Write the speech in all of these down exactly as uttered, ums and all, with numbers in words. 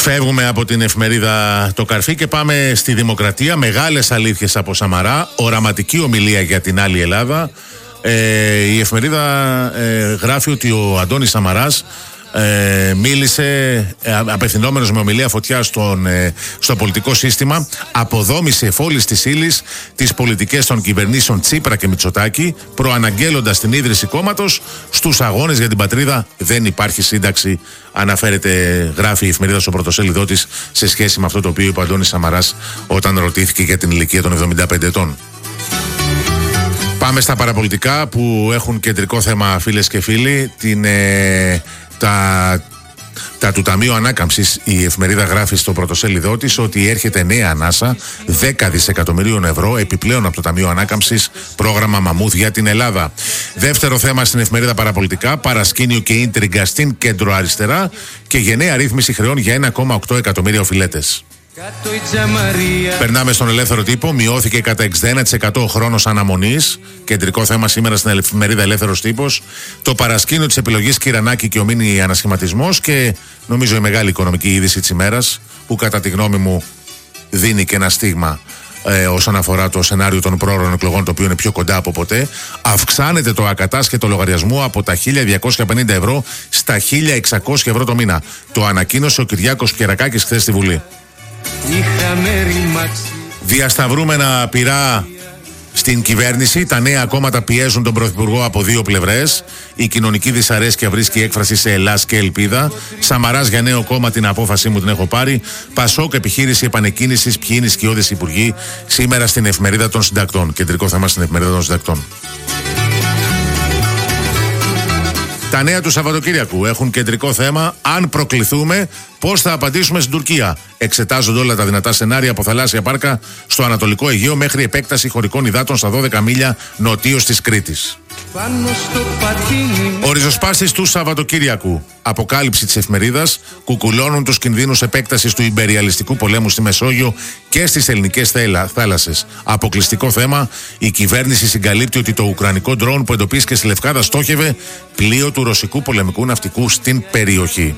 Φεύγουμε από την εφημερίδα Το Καρφί και πάμε στη Δημοκρατία. Μεγάλες αλήθειες από Σαμαρά. Οραματική ομιλία για την άλλη Ελλάδα. Ε, η εφημερίδα ε, γράφει ότι ο Αντώνης Σαμαράς ε, μίλησε ε, απευθυνόμενος με ομιλία φωτιά στον, ε, στο πολιτικό σύστημα. Αποδόμησε εφόλης της ύλης τις πολιτικές των κυβερνήσεων Τσίπρα και Μητσοτάκη, προαναγγέλλοντας την ίδρυση κόμματος. Στους αγώνες για την πατρίδα δεν υπάρχει σύνταξη, αναφέρεται, γράφει η εφημερίδα στο πρωτοσέλιδό της, σε σχέση με αυτό το οποίο είπε ο Αντώνης Σαμαράς όταν ρωτήθηκε για την ηλικία των εβδομήντα πέντε ετών. Πάμε στα παραπολιτικά που έχουν κεντρικό θέμα, φίλες και φίλοι, την, ε, τα, τα του Ταμείου Ανάκαμψης. Η εφημερίδα γράφει στο πρωτοσέλιδό της ότι έρχεται νέα ανάσα δέκα δισεκατομμυρίων ευρώ επιπλέον από το Ταμείο Ανάκαμψης, πρόγραμμα Μαμούθ για την Ελλάδα. Δεύτερο θέμα στην εφημερίδα παραπολιτικά, παρασκήνιο και ίντριγκα στην κεντροαριστερά και γενναία ρύθμιση χρεών για ένα κόμμα οκτώ εκατομμύρια οφειλέτες. Περνάμε στον ελεύθερο τύπο. Μειώθηκε κατά εξήντα ένα τοις εκατό ο χρόνος αναμονής. Κεντρικό θέμα σήμερα στην εφημερίδα Ελεύθερος Τύπος. Το παρασκήνιο της επιλογής Κυρανάκη και ο μίνι ανασχηματισμός. Και νομίζω η μεγάλη οικονομική είδηση της ημέρας, που κατά τη γνώμη μου δίνει και ένα στίγμα ε, όσον αφορά το σενάριο των πρόωρων εκλογών, το οποίο είναι πιο κοντά από ποτέ. Αυξάνεται το ακατάσχετο λογαριασμό από τα χίλια διακόσια πενήντα ευρώ στα χίλια εξακόσια ευρώ το μήνα. Το ανακοίνωσε ο Κυριάκος Πιερακάκης χθες στη Βουλή. Διασταυρούμενα πειρά στην κυβέρνηση. Τα νέα κόμματα πιέζουν τον Πρωθυπουργό από δύο πλευρές. Η κοινωνική δυσαρέσκεια βρίσκει έκφραση σε Ελλάς και ελπίδα. Σαμαράς για νέο κόμμα, την απόφασή μου την έχω πάρει. Πασόκ, επιχείρηση επανεκκίνησης. Ποιοι είναι οι σκιώδεις υπουργοί, σήμερα στην εφημερίδα των συντακτών. Κεντρικό θέμα στην εφημερίδα των συντακτών. Τα νέα του Σαββατοκύριακου έχουν κεντρικό θέμα. Αν προκληθούμε, πώς θα απαντήσουμε στην Τουρκία. Εξετάζονται όλα τα δυνατά σενάρια από θαλάσσια πάρκα στο Ανατολικό Αιγαίο μέχρι επέκταση χωρικών υδάτων στα δώδεκα μίλια νοτίως της Κρήτης. Ο ριζοσπάστης του Σαββατοκύριακου. Αποκάλυψη της εφημερίδας. Κουκουλώνουν τους κινδύνους επέκτασης του ιμπεριαλιστικού πολέμου στη Μεσόγειο και στις ελληνικές θάλασσες. Αποκλειστικό θέμα. Η κυβέρνηση συγκαλύπτει ότι το ουκρανικό ντρόουν που εντοπίστηκε στη Λευκάδα στόχευε πλοίο του ρωσικού πολεμικού ναυτικού στην περιοχή.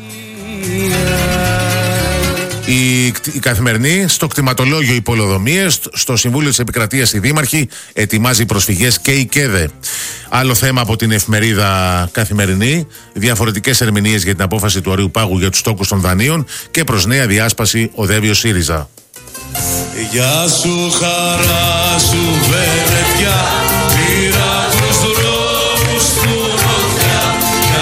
Η, η Καθημερινή, στο κτηματολόγιο οι πολεοδομίες, στο Συμβούλιο της Επικρατείας η Δήμαρχη ετοιμάζει προσφυγές και η ΚΕΔΕ. Άλλο θέμα από την εφημερίδα Καθημερινή, διαφορετικές ερμηνείες για την απόφαση του Αριού Πάγου για τους τόκους των δανείων και προς νέα διάσπαση οδεύει ο ΣΥΡΙΖΑ. Γεια σου χαρά σου βερετιά, πήρα τους δρόμους του νοτιά.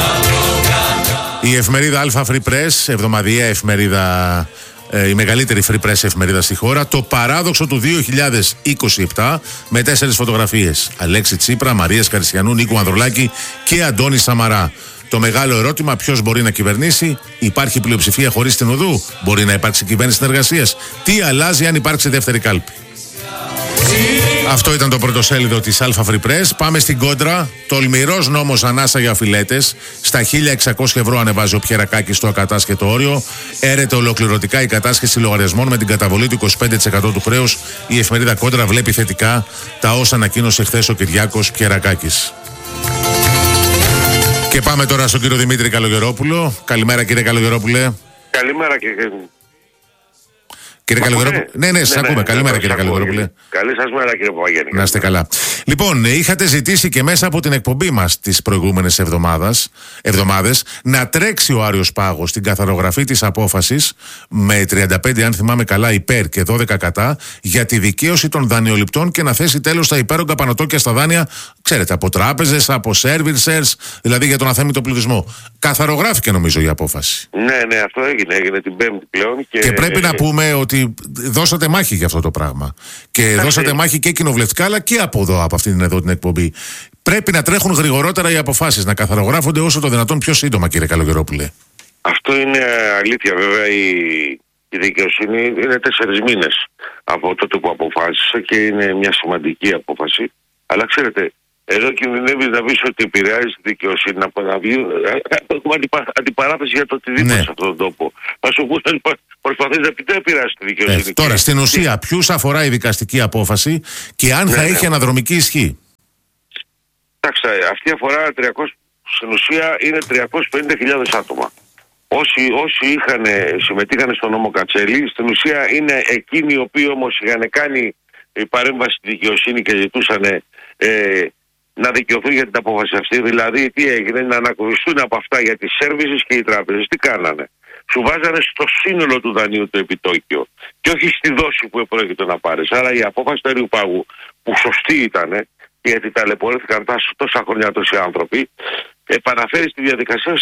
Η εφημερίδα Alpha Free Press, εβδομαδιαία εφημερίδα, ε, η μεγαλύτερη free press εφημερίδα στη χώρα, το παράδοξο του δύο χιλιάδες είκοσι επτά, με τέσσερις φωτογραφίες. Αλέξη Τσίπρα, Μαρία Σκαρισιανού, Νίκου Ανδρουλάκη και Αντώνη Σαμαρά. Το μεγάλο ερώτημα, ποιος μπορεί να κυβερνήσει? Υπάρχει πλειοψηφία χωρίς την οδού? Μπορεί να υπάρξει κυβέρνηση συνεργασίας? Τι αλλάζει αν υπάρξει δεύτερη κάλπη? Αυτό ήταν το πρωτοσέλιδο της Alpha Free Press. Πάμε στην κόντρα. Τολμηρός νόμος ανάσα για οφειλέτες. Στα χίλια εξακόσια ευρώ ανεβάζει ο Πιερακάκης στο ακατάσχετο όριο. Έρεται ολοκληρωτικά η κατάσχεση λογαριασμών με την καταβολή του είκοσι πέντε τοις εκατό του χρέους. Η εφημερίδα Κόντρα βλέπει θετικά τα όσα ανακοίνωσε χθες ο Κυριάκος Πιερακάκης. Και πάμε τώρα στον κύριο Δημήτρη Καλογερόπουλο. Καλημέρα, κύριε Καλογερόπουλε. Καλημέρα, κύριε. Κύριε Καλογερόπουλε. Ναι, ναι, σας ναι, ακούμε. Ναι, Καλημέρα, ναι, κύριε Καλογερόπουλε. Καλή σας μέρα, κύριε Παπαγέννη. Να είστε καλά. Λοιπόν, είχατε ζητήσει και μέσα από την εκπομπή μας τις προηγούμενες εβδομάδες να τρέξει ο Άριος Πάγος στην καθαρογραφή της απόφασης με τριάντα πέντε, αν θυμάμαι καλά, υπέρ και δώδεκα κατά για τη δικαίωση των δανειοληπτών και να θέσει τέλος στα υπέρογκα πανωτόκια στα δάνεια, ξέρετε, από τράπεζες, από servicers, δηλαδή για τον αθέμητο πληθυσμό. Καθαρογράφηκε νομίζω η απόφαση. Ναι, ναι, αυτό έγινε, έγινε την Πέμπτη πλέον. Και, και πρέπει ε, να πούμε ότι δώσατε μάχη για αυτό το πράγμα. Και ε, δώσατε ε, μάχη και κοινοβουλευτικά, αλλά και από εδώ, από αυτήν εδώ την εκπομπή. Πρέπει να τρέχουν γρηγορότερα οι αποφάσεις, να καθαρογράφονται όσο το δυνατόν πιο σύντομα, κύριε Καλογερόπουλε. Αυτό είναι αλήθεια, βέβαια. Η, η δικαιοσύνη είναι τέσσερις μήνες από τότε που αποφάσισε και είναι μια σημαντική απόφαση. Αλλά ξέρετε, εδώ κινδυνεύει να πεις ότι επηρεάζει τη δικαιοσύνη, να παραβεί. Έχουμε αντιπαράθεση για το οτιδήποτε, ναι, σε αυτόν τον τόπο. Θα σου πω, προσπαθείς να πει τι επηρεάζει τη δικαιοσύνη. Ε, τώρα, στην ουσία, ποιους αφορά η δικαστική απόφαση και αν ναι, θα ναι. έχει αναδρομική ισχύ? Εντάξει, αυτή αφορά τριακόσιες, στην ουσία είναι τριακόσιες πενήντα χιλιάδες άτομα. όσοι, όσοι είχαν, συμμετείχαν στον νόμο Κατσέλη, στην ουσία είναι εκείνοι οι οποίοι όμως είχαν κάνει η παρέμβαση στη δικαιοσύνη και ζητούσαν ε, να δικαιωθούν για την απόφαση αυτή. Δηλαδή, τι έγινε, να ανακουφιστούν από αυτά για τις services και οι τράπεζες. Τι κάνανε? Σου βάζανε στο σύνολο του δανείου το επιτόκιο και όχι στη δόση που επρόκειτο να πάρεις. Άρα η απόφαση του αερίου πάγου, που σωστή ήταν, γιατί ταλαιπωρήθηκαν τόσα χρόνια τόσοι άνθρωποι, επαναφέρει στη διαδικασία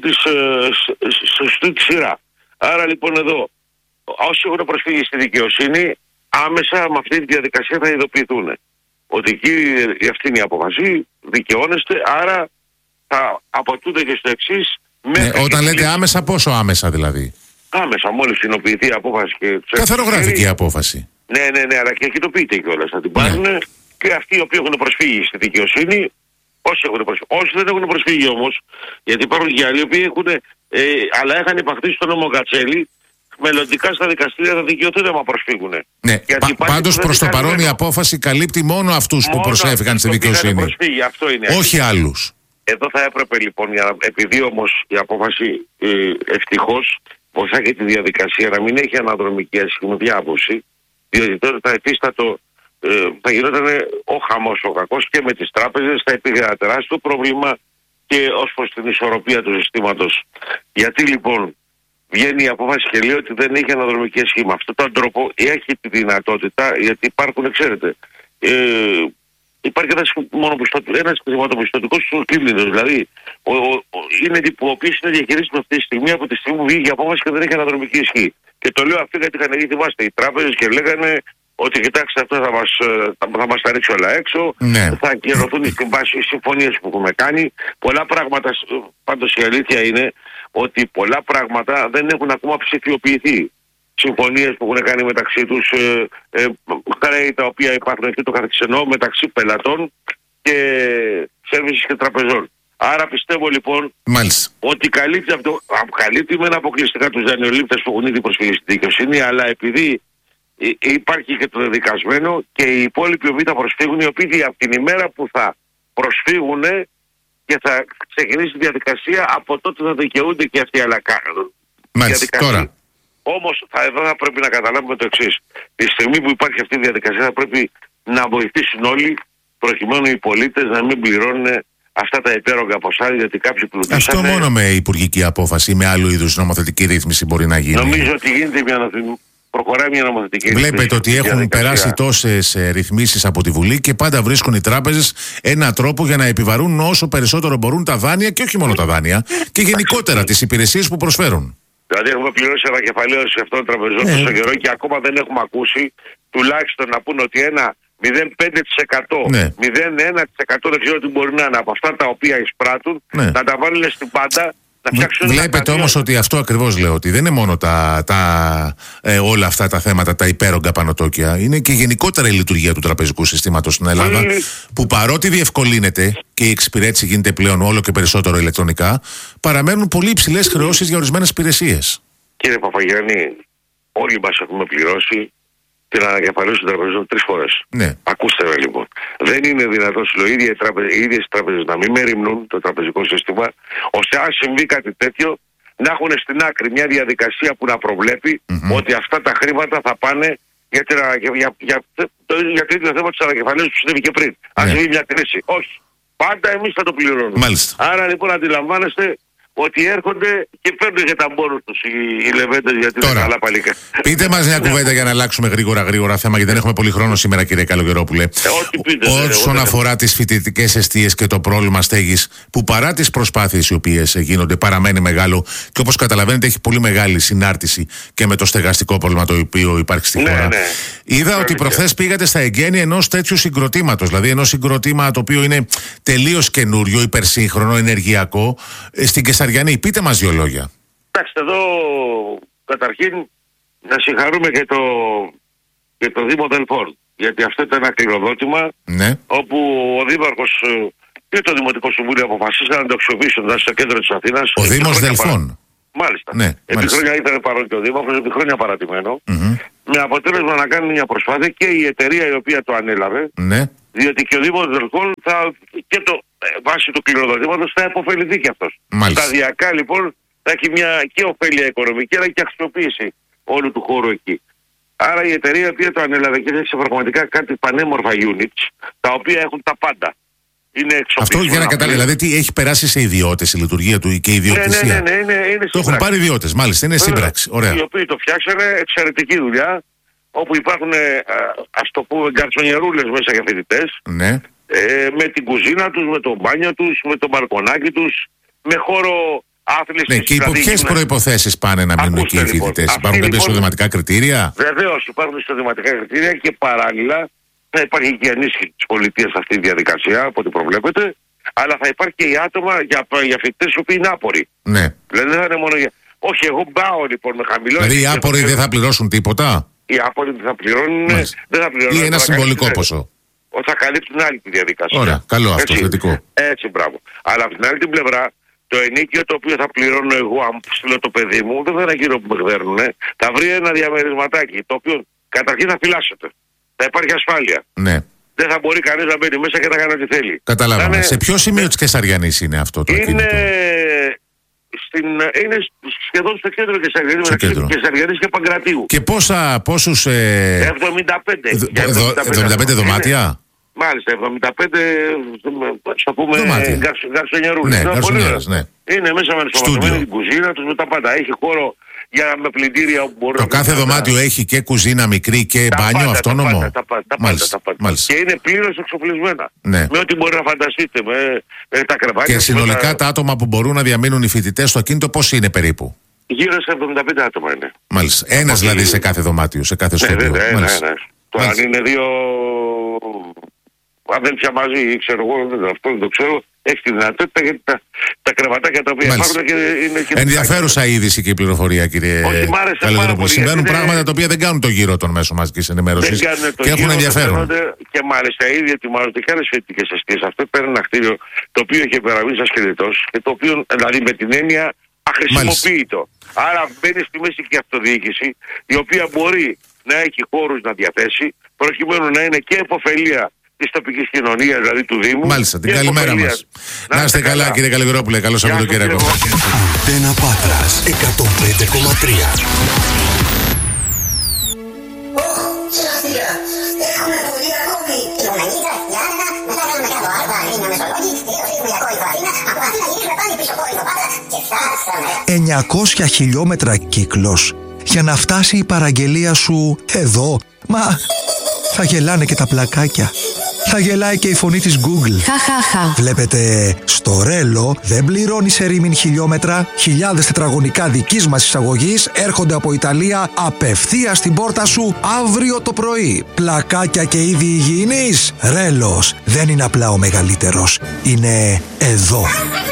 στη σωστή της σειρά. Άρα λοιπόν εδώ, όσοι έχουν προσφύγει στη δικαιοσύνη, άμεσα με αυτή τη διαδικασία θα ειδοποιηθούν ότι κύριε, αυτή είναι η απόφαση, δικαιώνεστε, άρα θα αποτούνται και στο εξής. Ναι, όταν λέτε άμεσα, πόσο άμεσα δηλαδή? Άμεσα, μόλις κοινοποιηθεί η απόφαση και τους καθαρογραφική απόφαση. Ναι, ναι, ναι, αλλά και κοινοποιείται κιόλας. Θα την πάρουν, ναι. Και αυτοί οι οποίοι έχουν προσφύγει στη δικαιοσύνη, όσοι έχουν προσφύγει. Όσοι δεν έχουν προσφύγει όμως, γιατί υπάρχουν και άλλοι οι οποίοι έχουν, ε, αλλά είχαν υπαχθεί στον νόμο Κατσέλη, μελλοντικά στα δικαστήρια θα δικαιωθούν άμα προσφύγουν. Ναι, πα, πάντως προς το παρόν η απόφαση καλύπτει μόνο αυτούς μόνο που προσέφηκαν στη δικαιοσύνη. Προσφύγει, αυτό είναι. Όχι άλλους. Εδώ θα έπρεπε λοιπόν, για, επειδή όμως η απόφαση ε, ευτυχώς βοηθά και τη διαδικασία να μην έχει αναδρομική ασχημωτική άποψη, διότι τώρα θα εφίστατο, ε, θα γινόταν ο χαμός ο κακός και με τις τράπεζες, θα υπήρχε ένα τεράστιο πρόβλημα και ως προς την ισορροπία του συστήματος. Γιατί λοιπόν βγαίνει η απόφαση και λέει ότι δεν έχει αναδρομική σχήμα. Αυτό τον τρόπο έχει τη δυνατότητα, γιατί υπάρχουν, ξέρετε, ε, υπάρχει ένας χρηματοπιστωτικός κίνδυνος. Δηλαδή, ο, ο, ο, είναι ο οποίος είναι διαχειρίσιμος αυτή τη στιγμή από τη στιγμή που βγήκε η απόφαση και δεν έχει αναδρομική ισχύ. Και το λέω αυτό γιατί είχαν γίνει, θυμάστε, οι τράπεζες και λέγανε ότι κοιτάξτε, αυτό θα μας, θα, θα μας τα ρίξει όλα έξω, ναι. Θα ακυρωθούν οι συμφωνίες που έχουμε κάνει. Πολλά πράγματα, πάντως η αλήθεια είναι ότι πολλά πράγματα δεν έχουν ακόμα ψηφιοποιηθεί. Συμφωνίες που έχουν κάνει μεταξύ τους, ε, ε, χρέη τα οποία υπάρχουν εκεί το καθεξενό μεταξύ πελατών και services και τραπεζών. Άρα πιστεύω λοιπόν Μάλιστα. ότι καλύπτει αυτό, καλύπτει με ένα αποκλειστικά τους δανειολήπτες που έχουν ήδη προσφύγει στη δικαιοσύνη, αλλά επειδή υπάρχει και το δεδικασμένο και οι υπόλοιποι οποίοι θα προσφύγουν, οι οποίοι από την ημέρα που θα προσφύγουν και θα ξεκινήσει η διαδικασία, από τότε θα δικαιούνται και αυτοί. Αλλά Μάλιστα. Τώρα. Όμως θα, εδώ θα πρέπει να καταλάβουμε το εξής. Τη στιγμή που υπάρχει αυτή η διαδικασία θα πρέπει να βοηθήσουν όλοι προκειμένου οι πολίτες να μην πληρώνουν αυτά τα υπέρογκα ποσά, γιατί κάποιοι πλουτίσανε. Αυτό μόνο με υπουργική απόφαση ή με άλλου είδους νομοθετική ρύθμιση μπορεί να γίνει. Νομίζω ότι γίνεται μια, προχωράει μια νομοθετική ρύθμιση. Βλέπετε ότι έχουν περάσει τόσες ρυθμίσεις από τη Βουλή και πάντα βρίσκουν οι τράπεζες έναν τρόπο για να επιβαρούν όσο περισσότερο μπορούν τα δάνεια και όχι μόνο τα δάνεια και γενικότερα τις υπηρεσίες που προσφέρουν. Δηλαδή έχουμε πληρώσει ανακεφαλαίωση αυτών των τραπεζών τόσο καιρό και ακόμα δεν έχουμε ακούσει τουλάχιστον να πούνε ότι ένα μηδέν κόμμα πέντε τοις εκατό, ναι. μηδέν κόμμα ένα τοις εκατό δεν ξέρω τι μπορεί να είναι από αυτά τα οποία εισπράττουν, ναι. Να τα βάλουν στην πάντα. Βλέπετε όμως ότι αυτό ακριβώς λέω, ότι δεν είναι μόνο τα, τα, ε, όλα αυτά τα θέματα, τα υπέρογκα πανωτόκια, είναι και γενικότερα η λειτουργία του τραπεζικού συστήματος στην Ελλάδα, mm. που παρότι διευκολύνεται και η εξυπηρέτηση γίνεται πλέον όλο και περισσότερο ηλεκτρονικά, παραμένουν πολύ υψηλές χρεώσεις για ορισμένες υπηρεσίες. Κύριε Παπαγιάννη, όλοι μας έχουμε πληρώσει την ανακεφαλαίωση των τραπεζών τρεις φορές. Ναι. Ακούστε με λοιπόν. Δεν είναι δυνατόν οι ίδιες οι τράπεζες να μην μεριμνούν το τραπεζικό σύστημα, ώστε αν συμβεί κάτι τέτοιο να έχουν στην άκρη μια διαδικασία που να προβλέπει mm-hmm. ότι αυτά τα χρήματα θα πάνε για, την, για, για, για, το, για το ίδιο θέμα της ανακεφαλαίωσης που συνέβη και πριν. Ναι. Αν συμβεί μια κρίση. Όχι. Πάντα εμείς θα το πληρώνουμε. Μάλιστα. Άρα λοιπόν αντιλαμβάνεστε ότι έρχονται και παίρνουν για τα μπόρους τους οι, οι λεβέντες, γιατί τώρα, δεν καλά παλίκα. Πείτε μας μια κουβέντα για να αλλάξουμε γρήγορα γρήγορα θέμα, γιατί δεν έχουμε πολύ χρόνο σήμερα, κύριε Καλογερόπουλε. Ε, πείτε, Όσον αφορά δεν... τις φοιτητικές εστίες και το πρόβλημα στέγης, που παρά τις προσπάθειες οι οποίες γίνονται παραμένει μεγάλο και όπως καταλαβαίνετε έχει πολύ μεγάλη συνάρτηση και με το στεγαστικό πρόβλημα το οποίο υπάρχει στη χώρα. Ναι, ναι. Είδα ότι προχθές πήγατε στα εγγένεια ενός τέτοιου συγκροτήματος, δηλαδή ενός συγκροτήμα το οποίο είναι τελείως καινούριο, υπερσύγχρονο, ενεργειακό, στην Κεσαριανή. Πείτε μας δύο λόγια. Εντάξει, εδώ καταρχήν να συγχαρούμε και το, και το Δήμο Δελφών, γιατί αυτό ήταν ένα κληροδότημα, ναι. όπου ο Δήμαρχος και το Δημοτικό Συμβούλιο αποφασίσαν να το αξιοποιήσουν στο κέντρο της Αθήνας. Ο Δήμος Δελφών. Παρα... Μάλιστα. Ναι, επί μάλιστα. χρόνια ήταν παρόν και ο Δήμαρχος, επί χρόνια παρατημένο, mm-hmm. με αποτέλεσμα να κάνει μια προσπάθεια και η εταιρεία η οποία το ανέλαβε, ναι. διότι και ο Δήμος Δελφών θα, και το βάσει του κληροδοτήματος θα επωφεληθεί και αυτός. Μάλιστα. Σταδιακά λοιπόν θα έχει μια και ωφέλεια οικονομική αλλά και αξιοποίηση όλου του χώρου εκεί. Άρα η εταιρεία οποία το ανέλαβε και έχει πραγματικά κάτι πανέμορφα units, τα οποία έχουν τα πάντα. Είναι αυτό για να καταλάβει, δηλαδή τι έχει περάσει σε ιδιώτες η λειτουργία του και η ιδιοκτησία. Ναι, ναι, ναι, ναι, είναι, είναι το έχουν πάρει ιδιώτες, μάλιστα, είναι σύμπραξη. Ωραία. Οι οποίοι το φτιάξανε, εξαιρετική δουλειά, όπου υπάρχουν, ας το πούμε, γκαρτσονιερούλες μέσα για φοιτητές. Ναι. Ε, με την κουζίνα τους, με το μπάνιο τους, με το μπαλκονάκι τους, με χώρο άθλησης. Ναι, και υπό ποιες με... προϋποθέσεις πάνε να μείνουν εκεί οι φοιτητές? Λοιπόν, υπάρχουν κάποια εισοδηματικά λοιπόν, κριτήρια? Βεβαίως υπάρχουν εισοδηματικά κριτήρια και παράλληλα θα υπάρχει και ενίσχυση της πολιτείας σε αυτή τη διαδικασία, από ό,τι προβλέπετε, αλλά θα υπάρχει και οι άτομα για, για φοιτητές οι οποίοι είναι άποροι. Ναι. Δηλαδή δεν θα είναι μόνο για. Όχι, εγώ πάω λοιπόν με χαμηλό. Δηλαδή οι άποροι δεν θα πληρώσουν τίποτα? Οι άποροι δεν θα πληρώνουν. Δεν θα πληρώνουν. Ή ένα συμβολικό ποσό? Ότι θα καλύψουν άλλη τη διαδικασία. Ωραία, καλό αυτό, θετικό. Έτσι, μπράβο. Αλλά από την άλλη την πλευρά, το ενίκιο το οποίο θα πληρώνω εγώ, αν στείλω το παιδί μου, δεν θα είναι εκείνο που με χδέρνουν. Θα βρει ένα διαμερισματάκι, το οποίο καταρχήν θα φυλάσσεται. Θα υπάρχει ασφάλεια. Ναι. Δεν θα μπορεί κανείς να μπαίνει μέσα και να κάνει ό,τι θέλει. Καταλάβαμε. Είναι... Σε ποιο σημείο της Κεσαριανής είναι αυτό το είναι... Στην... είναι σχεδόν στο κέντρο Κεσαριανής, μεταξύ Κεσαριανής και Παγκρατίου. Και πόσα, πόσους... Ε... εβδομήντα πέντε. εβδομήντα πέντε δωμάτια. Είναι... Μάλιστα, εβδομήντα πέντε, θα πούμε, γκαρσονιερούλες. Ναι, γκαρσονιέρες, ναι. Είναι μέσα με ενσωματωμένη την κουζίνα τους, με τα πάντα. Έχει χώρο για με πλυντήρια όπου μπορεί το να κάθε δωμάτιο έχει και κουζίνα μικρή και τα μπάνιο πάντα, αυτόνομο. Τα, τα, τα, τα, μάλιστα, τα πάντα. Και είναι πλήρως εξοπλισμένα. Ναι. Με ό,τι μπορεί να φανταστείτε. Με, με τα κρεβάτια. Και συνολικά τα... τα άτομα που μπορούν να διαμείνουν οι φοιτητές στο ακίνητο πώς είναι περίπου? Γύρω σε εβδομήντα πέντε άτομα είναι. Μάλιστα. Ένας δηλαδή είναι... σε κάθε δωμάτιο, σε κάθε στούντιο. Ναι, ναι, ναι. Τώρα αν είναι δύο αδέλφια μαζί ή ξέρω εγώ, αυτό δεν το ξέρω. Έχει τη δυνατότητα γιατί τα, τα κρεβατάκια τα οποία υπάρχουν και είναι και. Ενδιαφέρουσα είδηση και η πληροφορία, κύριε Καλεδρόπουλο. Συμβαίνουν είναι... πράγματα τα οποία δεν κάνουν το γύρο των μέσων μαζικής ενημέρωσης και έχουν ενδιαφέρον. Και μάλιστα ήδη ετοιμάζονται και άλλες φοιτητικές αιστείες. Αυτό παίρνει ένα κτίριο το οποίο έχει παραμείνει σαν σκελετός και το οποίο δηλαδή με την έννοια αχρησιμοποιητό. Άρα μπαίνει στη μέση και η αυτοδιοίκηση η οποία μπορεί να έχει χώρους να διαθέσει προκειμένου να είναι και επωφελία της τοπικής κοινωνίας, δηλαδή του Δήμου. Μάλιστα, την καλημέρα μας. Να, να είστε καλά, καλά κύριε Καλεγρόπουλε. Καλό Σαββατοκύριακο. Αντένα Πάτρας εκατόν πέντε κόμμα τρία. εννιακόσια χιλιόμετρα κύκλος για να φτάσει η παραγγελία σου εδώ. Μα θα γελάνε και τα πλακάκια. Θα γελάει και η φωνή της Google. Χαχαχα. Βλέπετε, στο Ρέλο δεν πληρώνει σε ρήμιν χιλιόμετρα. Χιλιάδες τετραγωνικά δικής μας εισαγωγής έρχονται από Ιταλία απευθείας στην πόρτα σου αύριο το πρωί. Πλακάκια και είδη υγιεινής. Ρέλος δεν είναι απλά ο μεγαλύτερος. Είναι εδώ.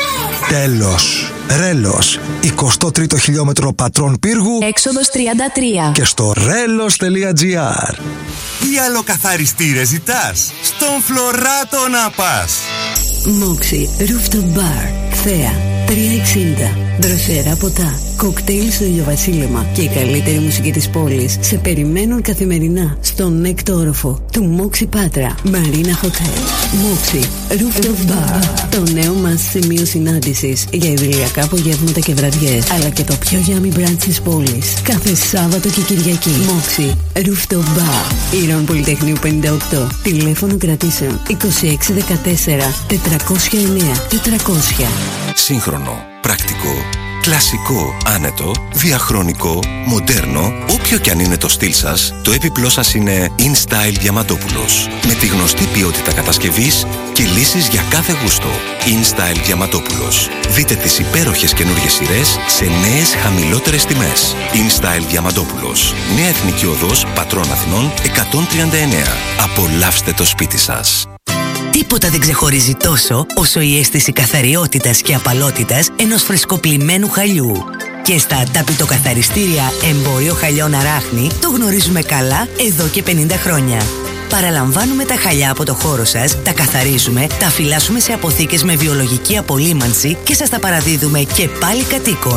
Τέλος. Ρέλος, εικοστό τρίτο χιλιόμετρο Πατρών Πύργου, έξοδος τριάντα τρία. Και στο ρέλος τελεία τζι άρ. Τι άλλο καθαριστήρες ζητάς? Στον Φλωράτο να πας. Moxie Rooftop Bar, Θέα, τριακόσια εξήντα. Δροσερά ποτά, κοκτέιλ στο ηλιοβασίλεμα και η καλύτερη μουσική της πόλης σε περιμένουν καθημερινά στον έκτο όροφο του Moxie Πάτρα Marina Hotel. Moxie Rooftop Bar, το νέο μας σημείο συνάντησης για ιδηλιακά απογεύματα και βραδιές, αλλά και το πιο yummy brunch της πόλης κάθε Σάββατο και Κυριακή. Moxie Rooftop Bar, Ήρων Πολυτεχνείου πενήντα οκτώ. Τηλέφωνο κρατήσεων είκοσι έξι δεκατέσσερα τετρακόσια εννέα τετρακόσια. Σύγχρονο, πρακτικό, κλασικό, άνετο, διαχρονικό, μοντέρνο, όποιο κι αν είναι το στυλ σας, το έπιπλό σας είναι InStyle Διαματόπουλος. Με τη γνωστή ποιότητα κατασκευής και λύσεις για κάθε γούστο. InStyle Διαματόπουλος. Δείτε τις υπέροχες καινούργιες σειρές σε νέες χαμηλότερες τιμές. InStyle Διαματόπουλος. Νέα Εθνική Οδός, Πατρών Αθηνών εκατόν τριάντα εννέα. Απολαύστε το σπίτι σας. Τίποτα δεν ξεχωρίζει τόσο όσο η αίσθηση καθαριότητας και απαλότητας ενός φρεσκοπλημμένου χαλιού. Και στα ταπητοκαθαριστήρια Εμπόριο Χαλιών Αράχνη το γνωρίζουμε καλά εδώ και πενήντα χρόνια. Παραλαμβάνουμε τα χαλιά από το χώρο σας, τα καθαρίζουμε, τα φυλάσσουμε σε αποθήκες με βιολογική απολύμανση και σας τα παραδίδουμε και πάλι κατοίκων.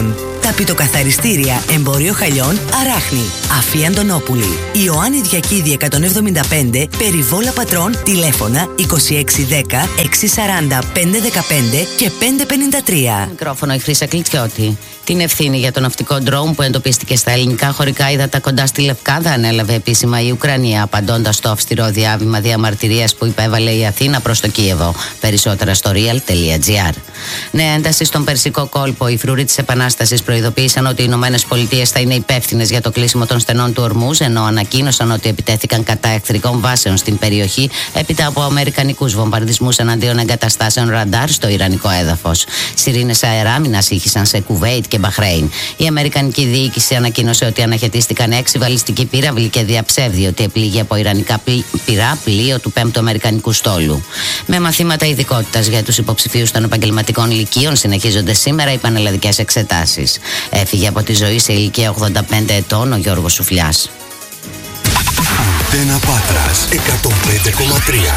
Ταπιτοκαθαριστήρια Εμπόριο Χαλιών Αράχνη. Αφή Αντωνόπουλη. Ιωάννη Διακίδη εκατόν εβδομήντα πέντε. Περιβόλα Πατρών. Τηλέφωνα είκοσι έξι δέκα έξι σαράντα πέντε δεκαπέντε και πέντε πενήντα τρία. Μικρόφωνο η Χρύσα Κλιτσιώτη. Την ευθύνη για το ναυτικό ντρόουν που εντοπίστηκε στα ελληνικά χωρικά ύδατα κοντά στη Λευκάδα ανέλαβε επίσημα η Ουκρανία, απαντώντας στο αυστηρό διάβημα διαμαρτυρίας που υπέβαλε η Αθήνα προς το Κίεβο. Περισσότερα στο real τελεία gr. Νέα ένταση στον Περσικό κόλπο. Οι φρουροί της Επανάστασης προειδοποίησαν ότι οι Ηνωμένες Πολιτείες θα είναι υπεύθυνες για το κλείσιμο των στενών του Ορμούζ, ενώ ανακοίνωσαν ότι επιτέθηκαν κατά εχθρικών βάσεων στην περιοχή έπειτα από αμερικανικούς βομβαρδισμούς εναντίον εγκαταστάσεων ραντάρ στο ιρανικό έδαφος. Σιρήνες αεράμινας ήχησαν σε Κουβέιτ και Μπαχρέιν. Η αμερικανική διοίκηση ανακοίνωσε ότι αναχαιτίστηκαν έξι βαλιστικοί πύραυλοι και διαψεύδει ότι επλήγει από ιρανικά πυρά πλοίο του πέμπτου Αμερικανικού στόλου. Με μαθήματα ειδικότητας για τους υποψηφίους των επαγγελματικών λυκείων συνεχίζονται σήμερα οι πανελλαδικές εξετάσεις. Έφυγε από τη ζωή σε ηλικία ογδόντα πέντε ετών ο Γιώργος Σουφλιάς. Αντένα Πάτρας εκατόν πέντε κόμμα τρία.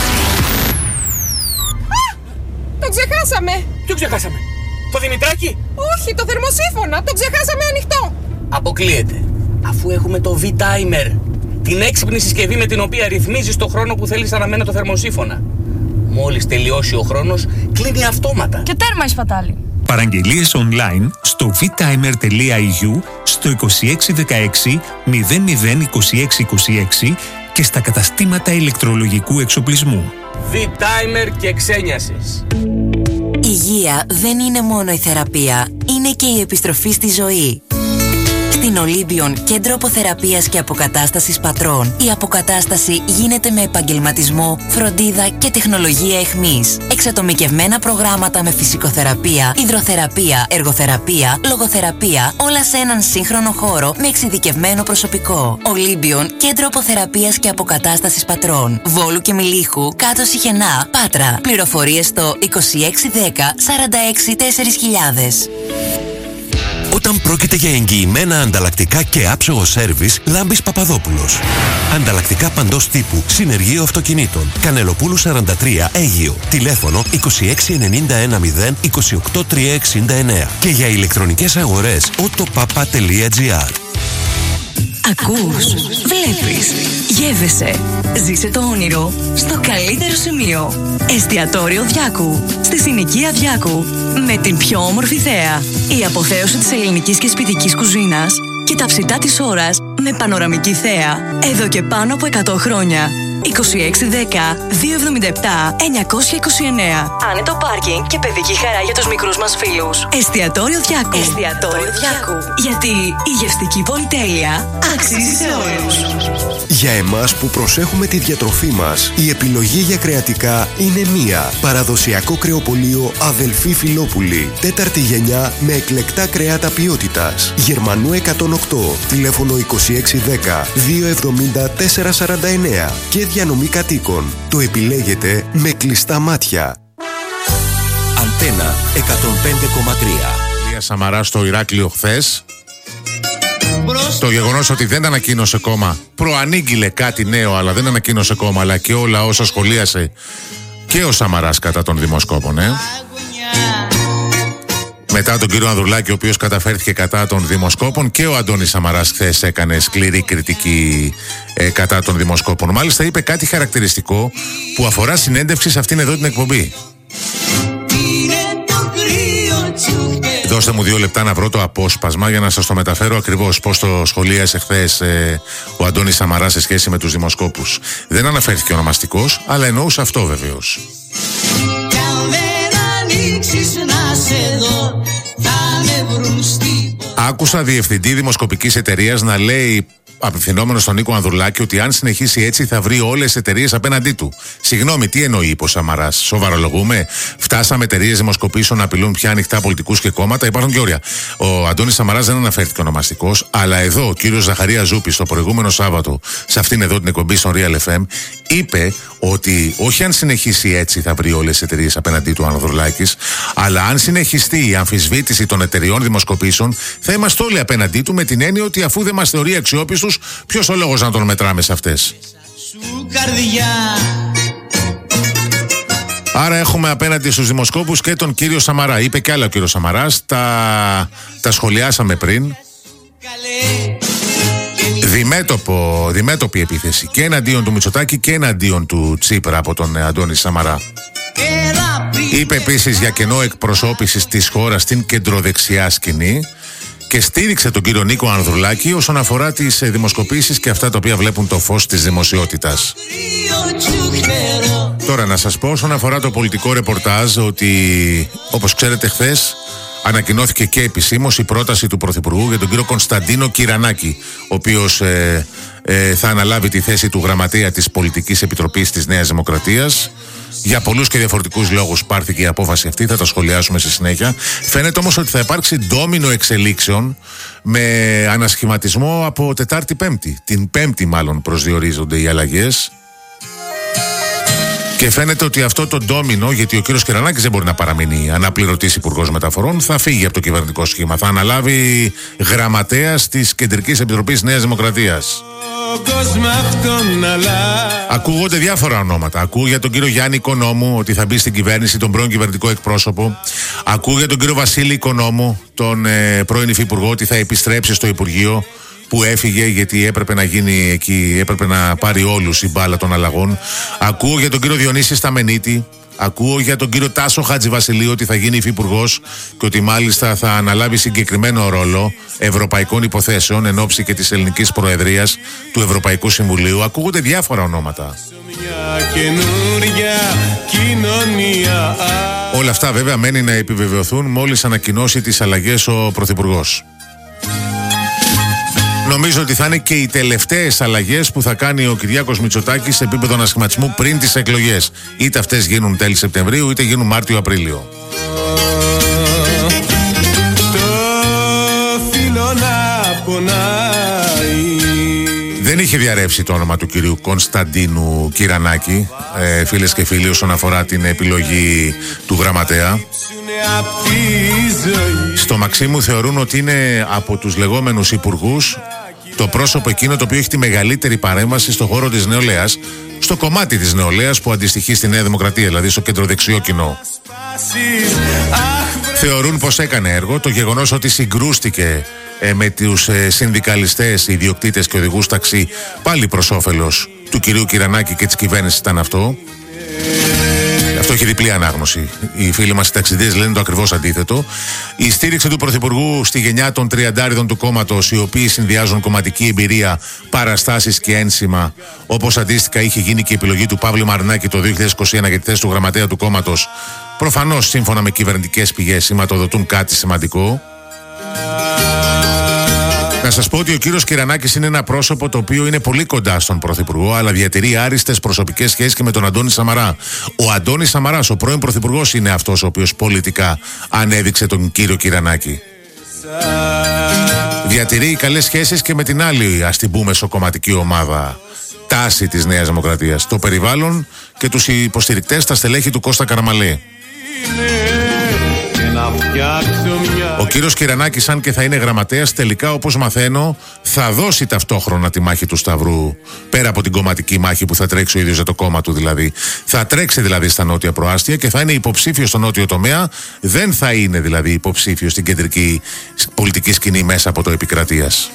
Το ξεχάσαμε! Ποιο ξεχάσαμε? Το Δημητράκη? Όχι, το θερμοσύφωνα! Το ξεχάσαμε ανοιχτό! Αποκλείεται. Αφού έχουμε το V-Timer, την έξυπνη συσκευή με την οποία ρυθμίζεις το χρόνο που θέλεις αναμένα το θερμοσύφωνα. Μόλις τελειώσει ο χρόνος, κλείνει αυτόματα. Και τέρμα η σπατάλη. Παραγγελίες online στο vtimer τελεία e u, στο είκοσι έξι δεκαέξι μηδέν μηδέν είκοσι έξι είκοσι έξι και στα καταστήματα ηλεκτρολογικού εξοπλισμού. V-Timer και ξένιασες. Υγεία δεν είναι μόνο η θεραπεία, είναι και η επιστροφή στη ζωή. Στην Ολύμπιον, κέντρο αποθεραπείας και αποκατάστασης πατρών, η αποκατάσταση γίνεται με επαγγελματισμό, φροντίδα και τεχνολογία εχμής. Εξατομικευμένα προγράμματα με φυσικοθεραπεία, υδροθεραπεία, εργοθεραπεία, λογοθεραπεία, όλα σε έναν σύγχρονο χώρο με εξειδικευμένο προσωπικό. Ολύμπιον, κέντρο αποθεραπείας και αποκατάστασης πατρών. Βόλου και Μιλίχου, κάτω Σιχενά, Πάτρα. Πληροφορίες στο είκοσι έξι δέκα σαράντα έξι τέσσερα χιλιάδες. Όταν πρόκειται για εγγυημένα ανταλλακτικά και άψογο σέρβις, Λάμπης Παπαδόπουλος. Ανταλλακτικά παντός τύπου, συνεργείο αυτοκινήτων. Κανελοπούλου σαράντα τρία, Αίγυο. Τηλέφωνο είκοσι έξι ενενήντα ένα μηδέν είκοσι οκτώ τριακόσια εξήντα εννέα. Και για ηλεκτρονικές αγορές, ότοπαπα τελεία gr. Ακούς, βλέπεις, γεύεσαι. Ζήσε το όνειρο στο καλύτερο σημείο. Εστιατόριο Διάκου, στη συνοικία Διάκου. Με την πιο όμορφη θέα. Η αποθέωση της ελληνικής και σπιτικής κουζίνας και τα ψητά της ώρας με πανοραμική θέα. Εδώ και πάνω από εκατό χρόνια. είκοσι έξι δέκα διακόσια εβδομήντα επτά εννιακόσια είκοσι εννέα. Άνετο πάρκινγκ και παιδική χαρά για τους μικρούς μας φίλους. Εστιατόριο Διάκου. Εστιατόριο Διάκου. Γιατί η γευστική πολυτέλεια αξίζει σε όλους. Για εμάς που προσέχουμε τη διατροφή μας, η επιλογή για κρεατικά είναι μία. Παραδοσιακό κρεοπωλείο Αδελφή Φιλόπουλη. Τέταρτη γενιά με εκλεκτά κρεάτα ποιότητας. Γερμανού εκατόν οκτώ. Τηλέφωνο είκοσι έξι δέκα διακόσια εβδομήντα τέσσερα σαράντα εννέα. Και διανομή κατοίκων. Το επιλέγετε με κλειστά μάτια. Αντένα εκατόν πέντε κόμμα τρία. Λία Σαμαρά στο Ηράκλειο χθες. Το γεγονός ότι δεν ανακοίνωσε ακόμα, προανήγγειλε κάτι νέο, αλλά δεν ανακοίνωσε ακόμα, αλλά και όλα όσα σχολίασε και ο Σαμαράς κατά των δημοσκόπων, ε. Μετά τον κύριο Ανδρουλάκη, ο οποίος καταφέρθηκε κατά των δημοσκόπων, και ο Αντώνης Σαμαράς χθες έκανε σκληρή κριτική ε, κατά των δημοσκόπων. Μάλιστα είπε κάτι χαρακτηριστικό που αφορά συνέντευξη σε αυτήν εδώ την εκπομπή. Δώστε μου δύο λεπτά να βρω το απόσπασμα για να σας το μεταφέρω ακριβώς πώς το σχολίασε χθες ε, ο Αντώνης Σαμαράς σε σχέση με τους δημοσκόπους. Δεν αναφέρθηκε ονομαστικός, αλλά εννοούσε αυτό βεβαίως. Άκουσα διευθυντή δημοσκοπικής εταιρείας να λέει, απευθυνόμενο στον Νίκο Ανδρουλάκη, ότι αν συνεχίσει έτσι θα βρει όλες τις εταιρείες απέναντί του. Συγγνώμη, τι εννοεί, είπε ο Σαμαράς? Σοβαρολογούμε? Φτάσαμε εταιρείες δημοσκοπήσεων να απειλούν πια ανοιχτά πολιτικούς και κόμματα? Υπάρχουν και όρια. Ο Αντώνης Σαμαράς δεν αναφέρθηκε ονομαστικός, αλλά εδώ ο κύριος Ζαχαρία Ζούπης το προηγούμενο Σάββατο, σε αυτήν εδώ την εκπομπή στον Real εφ εμ, είπε ότι όχι αν συνεχίσει έτσι θα βρει όλες τις εταιρείες απέναντί του ο Ανδρουλάκης, αλλά αν συνεχιστεί η αμφισβήτηση των εταιρεών δημοσκοπήσεων, θα είμαστε όλοι απέναντί του, με την έννοια ότι αφού δεν μας θεωρεί αξιόπιστους, ποιος ο λόγος να τον μετράμε σε αυτές? Άρα έχουμε απέναντι στους δημοσκόπους και τον κύριο Σαμαρά. Είπε και άλλα ο κύριος Σαμαράς, τα, τα σχολιάσαμε πριν. Διμέτωπο, διμέτωπη επίθεση και εναντίον του Μητσοτάκη και εναντίον του Τσίπρα από τον Αντώνη Σαμαρά. Είπε επίσης για κενό εκπροσώπησης της χώρας στην κεντροδεξιά σκηνή και στήριξε τον κύριο Νίκο Ανδρουλάκη όσον αφορά τις δημοσκοπήσεις και αυτά τα οποία βλέπουν το φως της δημοσιότητας. Τώρα να σας πω όσον αφορά το πολιτικό ρεπορτάζ ότι όπως ξέρετε χθες ανακοινώθηκε και επισήμως η πρόταση του Πρωθυπουργού για τον κύριο Κωνσταντίνο Κυρανάκη, ο οποίος ε, ε, θα αναλάβει τη θέση του γραμματέα της Πολιτικής Επιτροπής της Νέας Δημοκρατίας. Για πολλούς και διαφορετικούς λόγους πάρθηκε η απόφαση αυτή, θα τα σχολιάσουμε στη συνέχεια. Φαίνεται όμως ότι θα υπάρξει ντόμινο εξελίξεων με ανασχηματισμό από Τετάρτη Πέμπτη. Την Πέμπτη μάλλον προσδιορίζονται οι αλλαγές. Και φαίνεται ότι αυτό το ντόμινο, γιατί ο κύριος Κυρανάκης δεν μπορεί να παραμείνει αναπληρωτής υπουργός μεταφορών, θα φύγει από το κυβερνητικό σχήμα. Θα αναλάβει γραμματέας της Κεντρικής Επιτροπής Νέας Δημοκρατίας. Ακούγονται διάφορα ονόματα. Ακούω για τον κύριο Γιάννη Οικονόμου ότι θα μπει στην κυβέρνηση, τον πρώην κυβερνητικό εκπρόσωπο. Ακούω για τον κύριο Βασίλη Οικονόμου, τον ε, πρώην υφυπουργό, ότι θα επιστρέψει στο Υπουργείο που έφυγε γιατί έπρεπε να γίνει εκεί, έπρεπε να πάρει όλους η μπάλα των αλλαγών. Ακούω για τον κύριο Διονύση Σταμενίτη. Ακούω για τον κύριο Τάσο Χατζηβασιλείου ότι θα γίνει υφυπουργός και ότι μάλιστα θα αναλάβει συγκεκριμένο ρόλο ευρωπαϊκών υποθέσεων εν ώψη και της ελληνικής προεδρίας του Ευρωπαϊκού Συμβουλίου. Ακούγονται διάφορα ονόματα. Όλα αυτά βέβαια μένει να επιβεβαιωθούν μόλις ανακοινώσει τις αλλαγές ο Πρωθυπουργός. Νομίζω ότι θα είναι και οι τελευταίες αλλαγές που θα κάνει ο Κυριάκος Μητσοτάκης σε επίπεδο ανασχηματισμού πριν τις εκλογές. Είτε αυτές γίνουν τέλη Σεπτεμβρίου, είτε γίνουν Μάρτιο-Απρίλιο. Δεν είχε διαρρεύσει το όνομα του κυρίου Κωνσταντίνου Κυρανάκη, ε, φίλες και φίλοι, όσον αφορά την επιλογή του γραμματέα. Στο Μαξίμου θεωρούν ότι είναι από τους λεγόμενους υπουργούς το πρόσωπο εκείνο το οποίο έχει τη μεγαλύτερη παρέμβαση στον χώρο της νεολαίας, στο κομμάτι της νεολαίας που αντιστοιχεί στη Νέα Δημοκρατία, δηλαδή στο κεντροδεξιό κοινό. Θεωρούν πως έκανε έργο το γεγονός ότι συγκρούστηκε ε, με τους ε, συνδικαλιστές, ιδιοκτήτες και οδηγούς ταξί, πάλι προς όφελος του κυρίου Κυρανάκη και της κυβέρνησης ήταν αυτό. Αυτό έχει διπλή ανάγνωση. Οι φίλοι μας οι ταξιδίες λένε το ακριβώς αντίθετο. Η στήριξη του Πρωθυπουργού στη γενιά των τριαντάριδων του κόμματος, οι οποίοι συνδυάζουν κομματική εμπειρία, παραστάσεις και ένσημα, όπως αντίστοιχα είχε γίνει και η επιλογή του Παύλου Μαρινάκη το δύο χιλιάδες είκοσι ένα για τη θέση του γραμματέα του κόμματος, προφανώς σύμφωνα με κυβερνητικές πηγές σηματοδοτούν κάτι σημαντικό. Να σας πω ότι ο κύριος Κυρανάκης είναι ένα πρόσωπο το οποίο είναι πολύ κοντά στον Πρωθυπουργό, αλλά διατηρεί άριστες προσωπικές σχέσεις και με τον Αντώνη Σαμαρά. Ο Αντώνης Σαμαράς, ο πρώην Πρωθυπουργός, είναι αυτός ο οποίος πολιτικά ανέδειξε τον κύριο Κυρανάκη. Διατηρεί καλές σχέσεις και με την άλλη, ας την πούμε, σοκομματική ομάδα τάση της Νέας Δημοκρατίας, το περιβάλλον και τους υποστηρικτές, τα στελέχη του Κώστα Καραμαλή. Ο κύριος Κυρανάκης, αν και θα είναι γραμματέας, τελικά όπως μαθαίνω θα δώσει ταυτόχρονα τη μάχη του Σταυρού, πέρα από την κομματική μάχη που θα τρέξει ο ίδιος για το κόμμα του δηλαδή. Θα τρέξει δηλαδή στα νότια προάστια και θα είναι υποψήφιος στο νότιο τομέα, δεν θα είναι δηλαδή υποψήφιος στην κεντρική πολιτική σκηνή μέσα από το επικρατείας.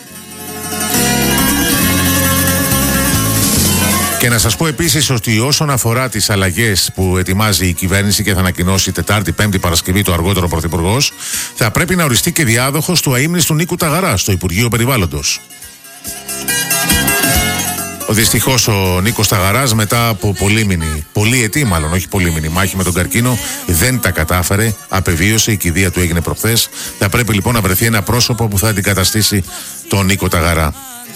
Και να σας πω επίσης ότι όσον αφορά τις αλλαγές που ετοιμάζει η κυβέρνηση και θα ανακοινώσει Τετάρτη, Πέμπτη, Παρασκευή το αργότερο Πρωθυπουργός, θα πρέπει να οριστεί και διάδοχος του αείμνηστου Νίκου Ταγαρά στο Υπουργείο Περιβάλλοντος. Ο δυστυχώς ο Νίκος Ταγαράς, μετά από πολύμηνη, πολυετή μάλλον, όχι πολύμηνη μάχη με τον καρκίνο, δεν τα κατάφερε, απεβίωσε, η κηδεία του έγινε προχθές. Θα πρέπει λοιπόν να βρεθεί ένα πρόσωπο που θα αντικαταστήσει τον Νίκο Ταγαρά.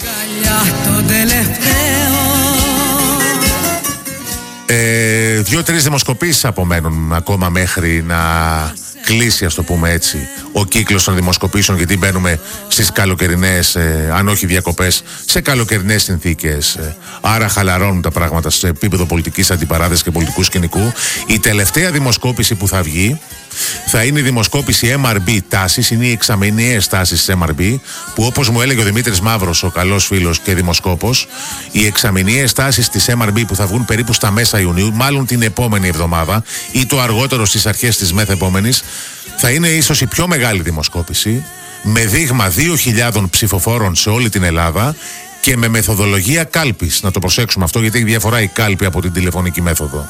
Ε, Δύο-τρεις δημοσκοπήσεις απομένουν ακόμα μέχρι να κλείσει, ας το πούμε έτσι, ο κύκλος των δημοσκοπήσεων, γιατί μπαίνουμε στις καλοκαιρινές, ε, αν όχι διακοπές, σε καλοκαιρινές συνθήκες. Ε, άρα χαλαρώνουν τα πράγματα σε επίπεδο πολιτικής αντιπαράθεσης και πολιτικού σκηνικού. Η τελευταία δημοσκόπηση που θα βγει θα είναι η δημοσκόπηση εμ αρ μπι τάσεις, είναι οι εξαμηνιαίες τάσεις της εμ αρ μπι, που όπως μου έλεγε ο Δημήτρης Μαύρος, ο καλός φίλος και δημοσκόπος, οι εξαμηνιαίες τάσεις της εμ αρ μπι που θα βγουν περίπου στα μέσα Ιουνίου, μάλλον την επόμενη εβδομάδα ή το αργότερο στις αρχές της μεθεπόμενης, θα είναι ίσως η πιο μεγάλη δημοσκόπηση, με δείγμα δύο χιλιάδες ψηφοφόρων σε όλη την Ελλάδα και με μεθοδολογία κάλπης. Να το προσέξουμε αυτό, γιατί έχει διαφορά η κάλπη από την τηλεφωνική μέθοδο.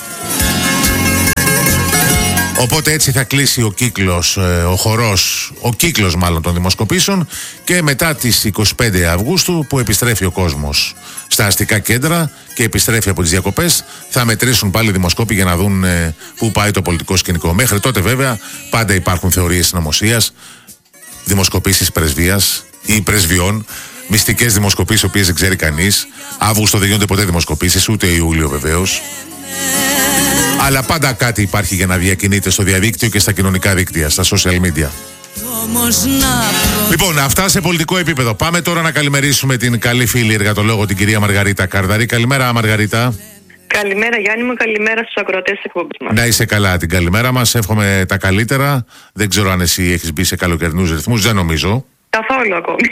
Οπότε έτσι θα κλείσει ο κύκλος, ο χορός, ο κύκλος μάλλον των δημοσκοπήσεων, και μετά τις είκοσι πέντε Αυγούστου που επιστρέφει ο κόσμος στα αστικά κέντρα και επιστρέφει από τις διακοπές, θα μετρήσουν πάλι οι δημοσκόποι για να δουν ε, πού πάει το πολιτικό σκηνικό. Μέχρι τότε βέβαια πάντα υπάρχουν θεωρίες συνωμοσίας, δημοσκοπήσεις πρεσβείας ή πρεσβειών, μυστικές δημοσκοπήσεις, οι οποίες δεν ξέρει κανείς. Αύγουστο δεν γίνονται ποτέ δημοσκοπήσεις, ούτε Ιούλιο βεβαίως. Αλλά πάντα κάτι υπάρχει για να διακινείται στο διαδίκτυο και στα κοινωνικά δίκτυα, στα social media. Λοιπόν, αυτά σε πολιτικό επίπεδο. Πάμε τώρα να καλημερίσουμε την καλή φίλη εργατολόγο, την κυρία Μαργαρίτα Καρδαρή. Καλημέρα, Μαργαρίτα. Καλημέρα, Γιάννη μου, καλημέρα στους ακροατές της εκπομπής μας. Να είσαι καλά, την καλημέρα μας. Εύχομαι τα καλύτερα. Δεν ξέρω αν εσύ έχεις μπει σε καλοκαιρινούς ρυθμούς, δεν νομίζω. Καθόλου ακόμη.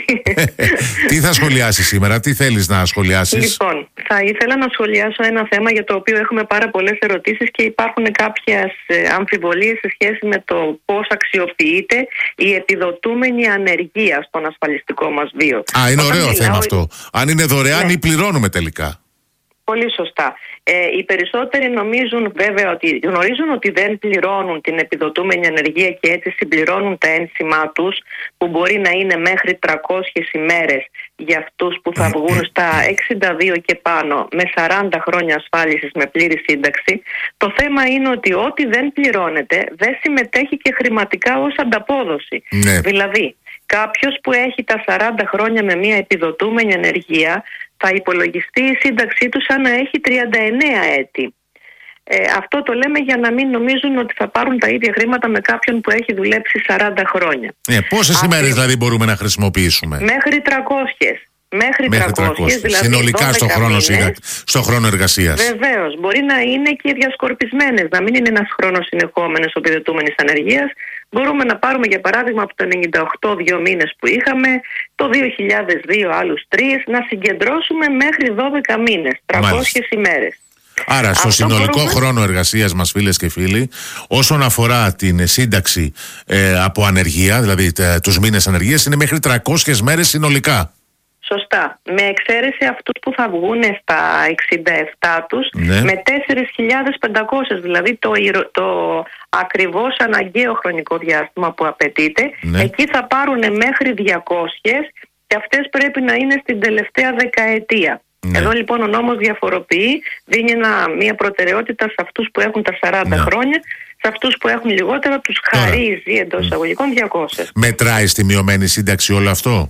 Τι θα σχολιάσεις σήμερα, τι θέλεις να σχολιάσεις? Λοιπόν, θα ήθελα να σχολιάσω ένα θέμα για το οποίο έχουμε πάρα πολλές ερωτήσεις και υπάρχουν κάποιες αμφιβολίες σε σχέση με το πώς αξιοποιείται η επιδοτούμενη ανεργία στον ασφαλιστικό μας βίο. Α, είναι Όταν ωραίο μιλάω... θέμα αυτό. Αν είναι δωρεάν, ναι, ή πληρώνουμε τελικά. Πολύ σωστά. Ε, οι περισσότεροι νομίζουν βέβαια ότι γνωρίζουν ότι δεν πληρώνουν την επιδοτούμενη ανεργία και έτσι συμπληρώνουν τα ένσημά τους, που μπορεί να είναι μέχρι τριακόσιες ημέρες για αυτούς που θα βγουν στα εξήντα δύο και πάνω με σαράντα χρόνια ασφάλισης με πλήρη σύνταξη. Το θέμα είναι ότι ό,τι δεν πληρώνεται δεν συμμετέχει και χρηματικά ως ανταπόδοση. Ναι. Δηλαδή, κάποιος που έχει τα σαράντα χρόνια με μια επιδοτούμενη ανεργία, θα υπολογιστεί η σύνταξή του σαν να έχει τριάντα εννέα έτη. Ε, αυτό το λέμε για να μην νομίζουν ότι θα πάρουν τα ίδια χρήματα με κάποιον που έχει δουλέψει σαράντα χρόνια. Ε, πόσες Αυτή... ημέρες δηλαδή μπορούμε να χρησιμοποιήσουμε? Μέχρι τριακόσιες. Μέχρι, Μέχρι τριακόσιες, δηλαδή συνολικά στο χρόνο, στο χρόνο εργασίας. Βεβαίως. Μπορεί να είναι και διασκορπισμένες, να μην είναι ένας χρόνος συνεχόμενος επιδοτούμενης ανεργίας. Μπορούμε να πάρουμε για παράδειγμα από το ενενήντα οκτώ δύο μήνες που είχαμε, το δύο χιλιάδες δύο άλλους τρεις, να συγκεντρώσουμε μέχρι δώδεκα μήνες, τριακόσιες ημέρες. Άρα στο Αυτό συνολικό μπορούμε... χρόνο εργασίας μας, φίλες και φίλοι, όσον αφορά την σύνταξη ε, από ανεργία, δηλαδή τε, τους μήνες ανεργίας, είναι μέχρι τριακόσιες μέρες συνολικά. Σωστά. Με εξαίρεση αυτούς που θα βγουν στα εξήντα επτά τους, ναι, με τέσσερις χιλιάδες πεντακόσιες, δηλαδή το, το ακριβώς αναγκαίο χρονικό διάστημα που απαιτείται, ναι, εκεί θα πάρουν μέχρι διακόσιες και αυτές πρέπει να είναι στην τελευταία δεκαετία. Ναι. Εδώ λοιπόν ο νόμος διαφοροποιεί, δίνει ένα, μια προτεραιότητα σε αυτούς που έχουν τα σαράντα, ναι, χρόνια, σε αυτούς που έχουν λιγότερα τους χαρίζει εντός εισαγωγικών διακόσιες. Μετράει στη μειωμένη σύνταξη όλο αυτό?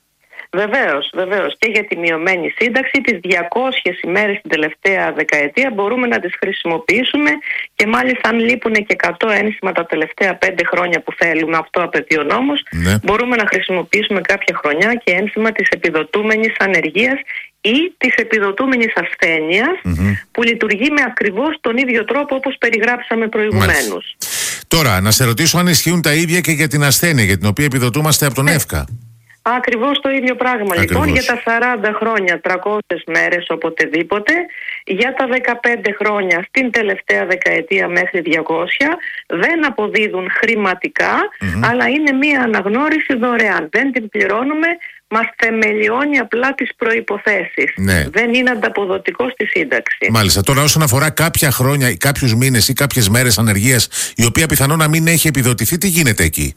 Βεβαίως, βεβαίως. Και για τη μειωμένη σύνταξη, τις διακόσιες ημέρες την τελευταία δεκαετία μπορούμε να τις χρησιμοποιήσουμε και μάλιστα αν λείπουν και εκατό ένσημα τα τελευταία πέντε χρόνια που θέλουμε, αυτό απαιτεί ο νόμος, ναι, μπορούμε να χρησιμοποιήσουμε κάποια χρονιά και ένσημα της επιδοτούμενης ανεργίας ή της επιδοτούμενης ασθένειας, mm-hmm, που λειτουργεί με ακριβώς τον ίδιο τρόπο όπως περιγράψαμε προηγουμένως. Τώρα, να σε ρωτήσω αν ισχύουν τα ίδια και για την ασθένεια για την οποία επιδοτούμαστε από τον ναι. ΕΦΚΑ. Ακριβώς το ίδιο πράγμα. Ακριβώς. Λοιπόν, για τα σαράντα χρόνια, τριακόσιες μέρες οποτεδήποτε, για τα δεκαπέντε χρόνια στην τελευταία δεκαετία μέχρι διακόσια, δεν αποδίδουν χρηματικά, mm-hmm, αλλά είναι μία αναγνώριση δωρεάν. Δεν την πληρώνουμε, μας θεμελιώνει απλά τις προϋποθέσεις. Ναι. Δεν είναι ανταποδοτικό στη σύνταξη. Μάλιστα. Τώρα όσον αφορά κάποια χρόνια, κάποιους μήνες ή κάποιες μέρες ανεργίας, η οποία πιθανόν να μην έχει επιδοτηθεί, τι γίνεται εκεί?